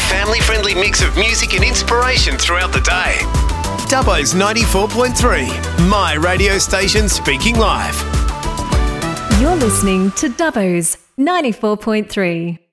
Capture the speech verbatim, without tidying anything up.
family-friendly mix of music and inspiration throughout the day. Dubbo's ninety-four point three, my radio station speaking live. You're listening to Dubbo's ninety-four point three.